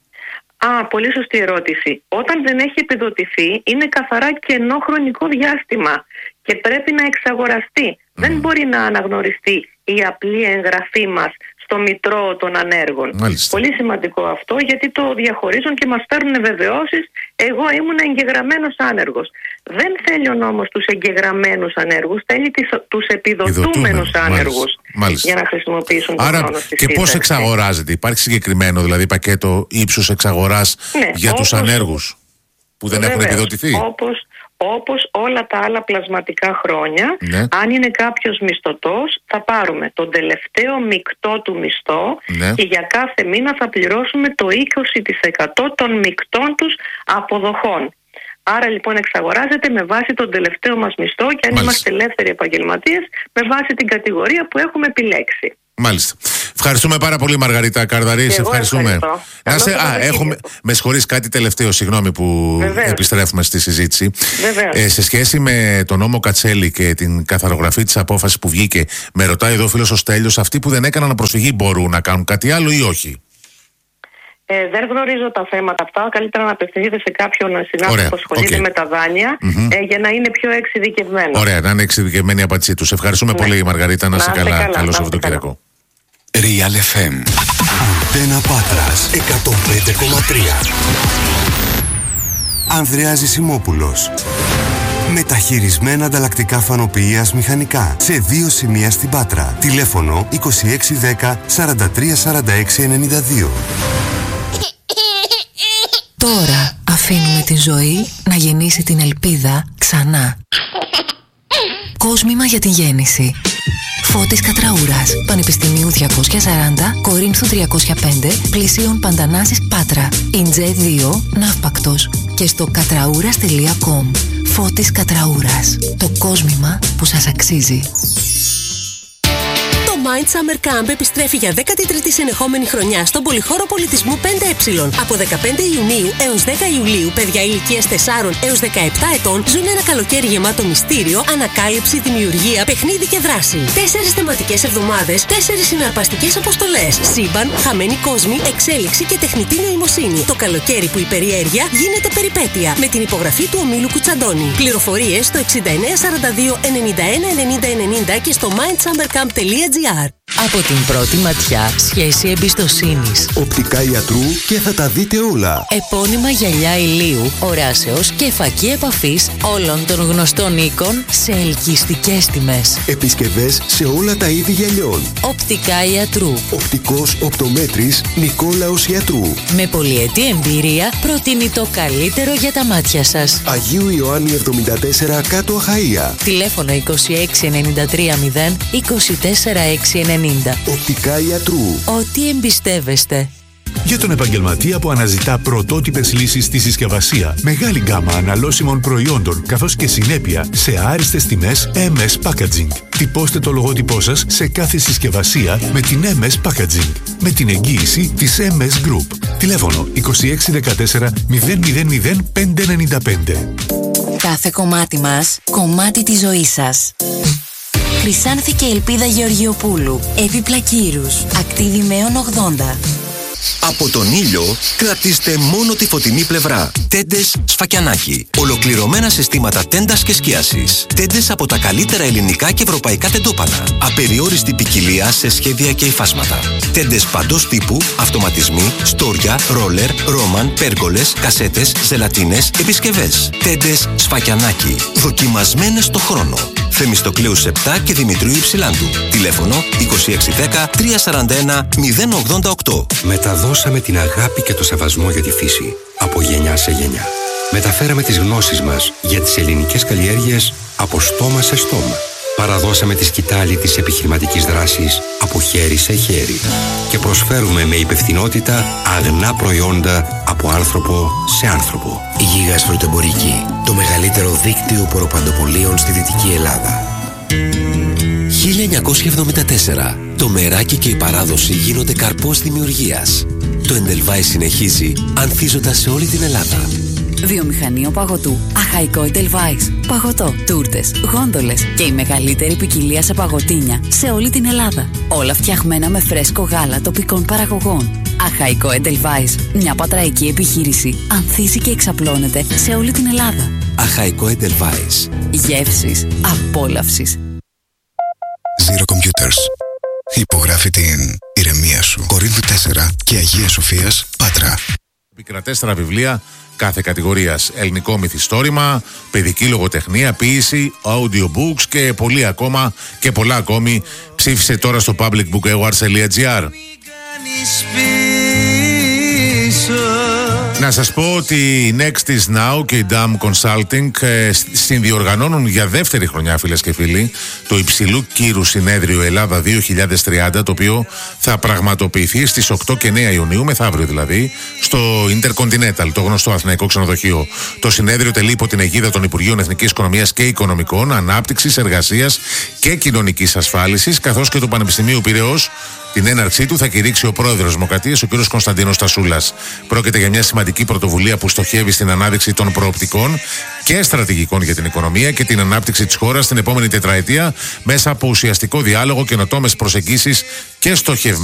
Α, πολύ σωστή ερώτηση. Όταν δεν έχει επιδοτηθεί, είναι καθαρά κενό χρονικό διάστημα και πρέπει να εξαγοραστεί. Mm. Δεν μπορεί να αναγνωριστεί η απλή εγγραφή μας στο Μητρό των Ανέργων. Μάλιστα. Πολύ σημαντικό αυτό, γιατί το διαχωρίζουν και μας φέρνουν βεβαιώσεις. Εγώ ήμουν εγγεγραμμένος άνεργος. Δεν θέλει ο νόμος τους εγγεγραμμένους ανέργους, θέλει τις, τους επιδοτούμενους άνεργους. Μάλιστα. Για να χρησιμοποιήσουν τον Άρα, χρόνο στη και πώς εξαγοράζεται? Υπάρχει συγκεκριμένο δηλαδή πακέτο ύψους εξαγοράς, ναι, για όπως, τους ανέργους που δεν βεβαίως, έχουν επιδοτηθεί? Όπως, όπως όλα τα άλλα πλασματικά χρόνια. Ναι. Αν είναι κάποιος μισθωτός, θα πάρουμε τον τελευταίο μεικτό του μισθό, ναι. και για κάθε μήνα θα πληρώσουμε το είκοσι τοις εκατό των μεικτών τους αποδοχών. Άρα λοιπόν εξαγοράζεται με βάση τον τελευταίο μας μισθό και αν Μάλιστα. είμαστε ελεύθεροι επαγγελματίες, με βάση την κατηγορία που έχουμε επιλέξει. Μάλιστα. Ευχαριστούμε πάρα πολύ, Μαργαρίτα Καρδαρή. Σε ευχαριστούμε. Άσε, α, έχουμε, με συγχωρείς, κάτι τελευταίο, συγγνώμη που Βεβαίως. επιστρέφουμε στη συζήτηση. Ε, σε σχέση με τον νόμο Κατσέλη και την καθαρογραφή της απόφασης που βγήκε, με ρωτάει εδώ ο φίλος ο Στέλιος, αυτοί που δεν έκαναν προσφυγή μπορούν να κάνουν κάτι άλλο ή όχι? Ε, δεν γνωρίζω τα θέματα αυτά. Καλύτερα να απευθυνθείτε σε κάποιον συνάδελφο που ασχολείται okay. με τα δάνεια, mm-hmm. ε, για να είναι πιο εξειδικευμένο. Ωραία, να είναι εξειδικευμένη η απάντησή του. Ευχαριστούμε ναι. πολύ, Μαργαρίτα. Να είσαι καλά. καλά. Καλό Σαββατοκύριακο. Real εφ εμ. Αντένα Πάτρας εκατόν πέντε κόμμα τρία. Ανδρέας Ζησιμόπουλος. Μεταχειρισμένα ανταλλακτικά φανοποιείας μηχανικά σε δύο σημεία στην Πάτρα. Τηλέφωνο είκοσι έξι δέκα σαράντα τρία σαράντα έξι ενενήντα δύο. Τώρα αφήνουμε τη ζωή να γεννήσει την ελπίδα ξανά. Κόσμημα για την γέννηση. Φώτης Κατραούρας, Πανεπιστημίου διακόσια σαράντα, Κορίνθου τριακόσια πέντε, πλησίων Παντανάσης Πάτρα. Ιντζέ δύο, Ναύπακτος. Και στο κατραούρας τελεία κομ. Φώτης Κατραούρας. Το κόσμημα που σας αξίζει. Το Mind Summer Camp επιστρέφει για δέκατη τρίτη συνεχόμενη χρονιά στον Πολυχώρο Πολιτισμού πέντε ε. Από δεκαπέντε Ιουνίου έως δέκα Ιουλίου, παιδιά ηλικίας τεσσάρων έως δεκαεπτά ετών ζουν ένα καλοκαίρι γεμάτο μυστήριο, ανακάλυψη, δημιουργία, παιχνίδι και δράση. Τέσσερις θεματικές εβδομάδες, τέσσερις συναρπαστικές αποστολές. Σύμπαν, χαμένοι κόσμοι, εξέλιξη και τεχνητή νοημοσύνη. Το καλοκαίρι που η περιέργεια γίνεται περιπέτεια. Με την υπογραφή του ομίλου Κουτσαντώνη. Πληροφορίες στο εξήντα εννέα σαράντα δύο ενενήντα ένα ενενήντα ενενήντα και στο mind summer camp τελεία τζι άρ. Από την πρώτη ματιά, σχέση εμπιστοσύνης. Οπτικά ιατρού και θα τα δείτε όλα. Επώνυμα γυαλιά ηλίου, οράσεως και φακή επαφής όλων των γνωστών οίκων σε ελκυστικές τιμές. Επισκευές σε όλα τα είδη γυαλιών. Οπτικά ιατρού. Οπτικός οπτομέτρης Νικόλαος Ιατρού. Με πολυετή εμπειρία προτείνει το καλύτερο για τα μάτια σας. Αγίου Ιωάννη εβδομήντα τέσσερα κάτω Αχαΐα. Τηλέφωνο είκοσι έξι ενενήντα τρία μηδέν είκοσι τέσσερα έξι ενενήντα. Οπτικά Ιατρού. Ό,τι εμπιστεύεστε. Για τον επαγγελματία που αναζητά πρωτότυπες λύσεις στη συσκευασία, μεγάλη γκάμα αναλώσιμων προϊόντων καθώς και συνέπεια σε άριστες τιμές εμ ες Packaging. Τυπώστε το λογότυπό σας σε κάθε συσκευασία με την εμ ες Packaging, με την εγγύηση της εμ ες Group. Τηλέφωνο είκοσι έξι δεκατέσσερα μηδέν μηδέν μηδέν πέντε ενενήντα πέντε. Κάθε κομμάτι μας, κομμάτι της ζωής σας. Χρυσάνθη και Ελπίδα Γεωργιοπούλου. Έπιπλα κύρους. Ακτίβη Μέων ογδόντα. Από τον ήλιο κρατήστε μόνο τη φωτεινή πλευρά. Τέντες Σφακιανάκι. Ολοκληρωμένα συστήματα τέντας και σκίασης. Τέντες από τα καλύτερα ελληνικά και ευρωπαϊκά τεντόπανα. Απεριόριστη ποικιλία σε σχέδια και υφάσματα. Τέντες παντός τύπου, αυτοματισμοί, στόρια, ρόλερ, ρόμαν, πέργολες, κασέτες, ζελατίνες, επισκευές. Τέντες Σφακιανάκι. Δοκιμασμένες στο χρόνο. Θεμιστοκλέους επτά και Δημητρίου Υψηλάντου. Τηλέφωνο είκοσι έξι δέκα τριακόσια σαράντα ένα μηδέν ογδόντα οκτώ. Μεταδώσαμε την αγάπη και το σεβασμό για τη φύση από γενιά σε γενιά. Μεταφέραμε τις γνώσεις μας για τις ελληνικές καλλιέργειες από στόμα σε στόμα. Παραδώσαμε τη σκητάλη της επιχειρηματικής δράσης από χέρι σε χέρι. Και προσφέρουμε με υπευθυνότητα αγνά προϊόντα από άνθρωπο σε άνθρωπο. Γίγας Φρουτοεμπορική. Το μεγαλύτερο δίκτυο ποροπαντοπολίων στη Δυτική Ελλάδα. χίλια εννιακόσια εβδομήντα τέσσερα. Το μεράκι και η παράδοση γίνονται καρπός δημιουργίας. Το Edelweiss συνεχίζει ανθίζοντας σε όλη την Ελλάδα. Βιομηχανείο παγωτού. Αχαϊκό Edelweiss. Παγωτό, τούρτες, γόντολες και η μεγαλύτερη ποικιλία σε παγωτίνια σε όλη την Ελλάδα. Όλα φτιαγμένα με φρέσκο γάλα τοπικών παραγωγών. Αχαϊκό Edelweiss. Μια πατραϊκή επιχείρηση. Ανθίζει και εξαπλώνεται σε όλη την Ελλάδα. Αχαϊκό Edelweiss. Γεύσης απόλαυσης. Zero Computers. Υπογράφει την ηρεμία σου. Κορίνθου τέσσερα και Αγία Σοφίας, Πάτρα. Επικρατέστερα βιβλία κάθε κατηγορίας. Ελληνικό μυθιστόρημα, παιδική λογοτεχνία, ποίηση, audiobooks και πολύ ακόμα και πολλά ακόμη. Ψήφισε τώρα στο public book awards τελεία τζι άρ. Να σας πω ότι η Next is Now και η Dam Consulting ε, συνδιοργανώνουν για δεύτερη χρονιά, φίλες και φίλοι, το υψηλού κύρου συνέδριο Ελλάδα δύο χιλιάδες τριάντα, το οποίο θα πραγματοποιηθεί στις οκτώ και εννέα Ιουνίου, μεθαύριο δηλαδή, στο Intercontinental, το γνωστό αθηναϊκό ξενοδοχείο. Το συνέδριο τελεί υπό την αιγίδα των Υπουργείων Εθνικής Οικονομίας και Οικονομικών, Ανάπτυξης, Εργασίας και Κοινωνικής Ασφάλισης, καθώς και του Πανεπιστημίου Πειραιώς. Την έναρξή του θα κηρύξει ο πρόεδρος Δημοκρατίας, ο κ. Κωνσταντίνος Τασούλας. Πρόκειται για μια σημαντική πρωτοβουλία που στοχεύει στην ανάδειξη των προοπτικών και στρατηγικών για την οικονομία και την ανάπτυξη της χώρας στην επόμενη τετραετία μέσα από ουσιαστικό διάλογο, καινοτόμες προσεγγίσεις και στοχευμένες